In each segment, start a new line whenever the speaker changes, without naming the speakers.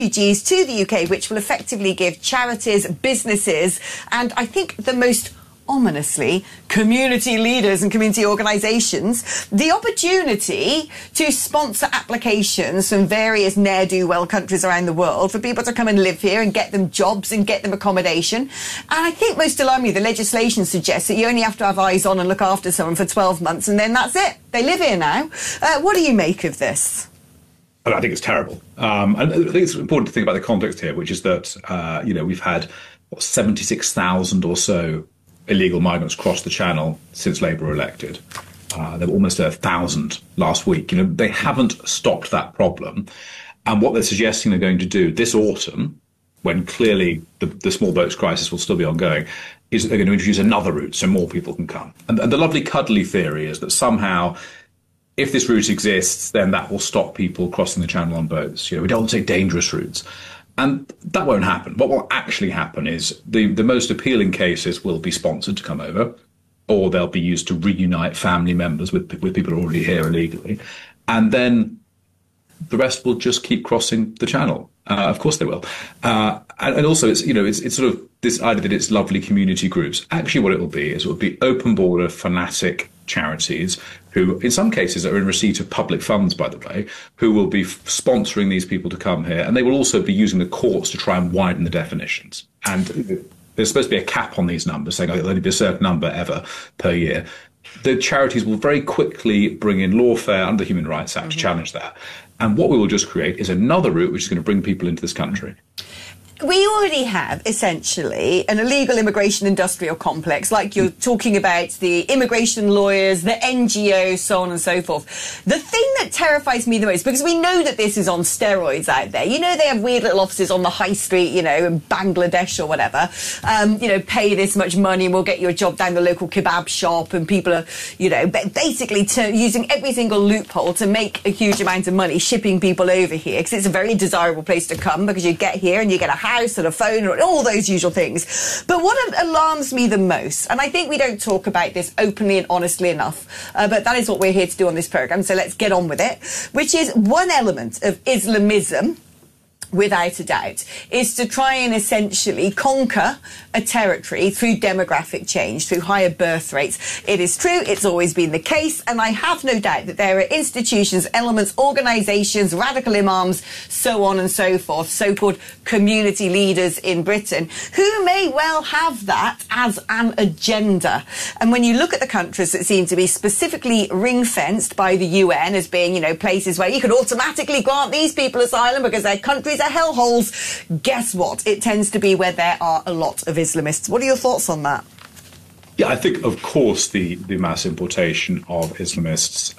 refugees to the UK, which will effectively give charities, businesses, and I think the most ominously, community leaders and community organisations, the opportunity to sponsor applications from various ne'er-do-well countries around the world for people to come and live here and get them jobs and get them accommodation. And I think most alarmingly, the legislation suggests that you only have to have eyes on and look after someone for 12 months and then that's it. They live here now. What do you make of this?
I think it's terrible. And I think it's important to think about the context here, which is that, we've had 76,000 or so illegal migrants cross the Channel since Labour were elected. There were almost 1,000 last week. They haven't stopped that problem. And what they're suggesting they're going to do this autumn, when clearly the small boats crisis will still be ongoing, is that they're going to introduce another route so more people can come. And the lovely cuddly theory is that somehow, if this route exists, then that will stop people crossing the Channel on boats. We don't say dangerous routes. And that won't happen. What will actually happen is the most appealing cases will be sponsored to come over, or they'll be used to reunite family members with people already here illegally. And then the rest will just keep crossing the Channel. Of course they will. And also, it's sort of this idea that it's lovely community groups. Actually, what it will be is it will be open border fanatic charities who, in some cases, are in receipt of public funds, by the way, who will be sponsoring these people to come here. And they will also be using the courts to try and widen the definitions. And there's supposed to be a cap on these numbers, saying there'll only be a certain number ever per year. The charities will very quickly bring in lawfare under the Human Rights Act to challenge that. And what we will just create is another route which is going to bring people into this country.
We already have, essentially, an illegal immigration industrial complex, like you're talking about the immigration lawyers, the NGOs, so on and so forth. The thing that terrifies me the most, because we know that this is on steroids out there. They have weird little offices on the high street, in Bangladesh or whatever. Pay this much money and we'll get you a job down the local kebab shop, and people are, basically using every single loophole to make a huge amount of money shipping people over here, because it's a very desirable place to come, because you get here and you get a house and a phone and all those usual things. But what alarms me the most, and I think we don't talk about this openly and honestly enough, but that is what we're here to do on this programme, so let's get on with it, which is one element of Islamism, without a doubt, is to try and essentially conquer a territory through demographic change, through higher birth rates. It is true, it's always been the case, and I have no doubt that there are institutions, elements, organisations, radical imams, so on and so forth, so-called community leaders in Britain, who may well have that as an agenda. And when you look at the countries that seem to be specifically ring-fenced by the UN as being, places where you could automatically grant these people asylum because their countries are hellholes, guess what? It tends to be where there are a lot of Islamists. What are your thoughts on that?
Yeah, I think, of course, the mass importation of Islamists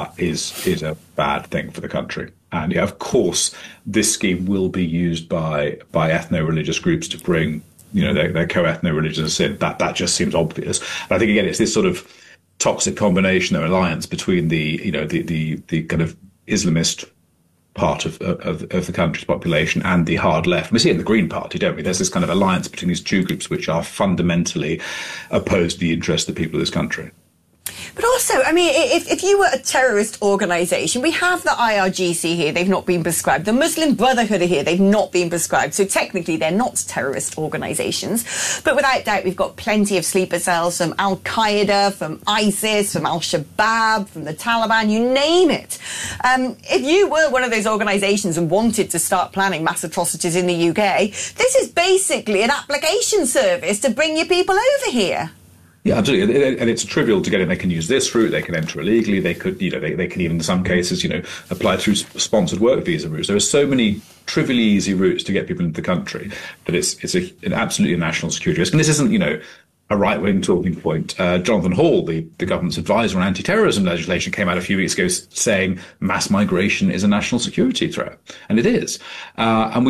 is a bad thing for the country. And, yeah, of course, this scheme will be used by ethno-religious groups to bring, their co-ethno-religions in. That just seems obvious. But I think, again, it's this sort of toxic combination or alliance between the kind of Islamist part of the country's population and the hard left. We see it in the Green Party, don't we? There's this kind of alliance between these two groups which are fundamentally opposed to the interests of the people of this country.
But also, if you were a terrorist organisation, we have the IRGC here, they've not been prescribed. The Muslim Brotherhood are here, they've not been prescribed. So technically, they're not terrorist organisations. But without doubt, we've got plenty of sleeper cells from Al-Qaeda, from ISIS, from Al-Shabaab, from the Taliban, you name it. If you were one of those organisations and wanted to start planning mass atrocities in the UK, this is basically an application service to bring your people over here.
Yeah, absolutely. And it's trivial to get in. They can use this route. They can enter illegally. They could, they can even in some cases, apply through sponsored work visa routes. There are so many trivially easy routes to get people into the country that it's an absolutely national security risk. And this isn't, a right-wing talking point. Jonathan Hall, the government's advisor on anti-terrorism legislation, came out a few weeks ago saying mass migration is a national security threat. And it is. And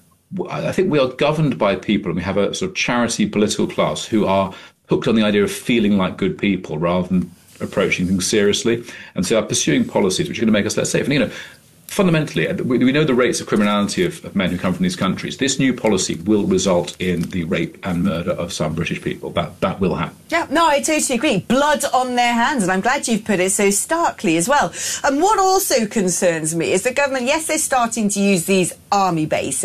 I think we are governed by people, and we have a sort of charity political class who are hooked on the idea of feeling like good people rather than approaching things seriously, and so are pursuing policies which are going to make us less safe. And, fundamentally, we know the rates of criminality of men who come from these countries. This new policy will result in the rape and murder of some British people. That will happen.
Yeah, no, I totally agree. Blood on their hands, and I'm glad you've put it so starkly as well. And what also concerns me is the government, yes, they're starting to use these army bases.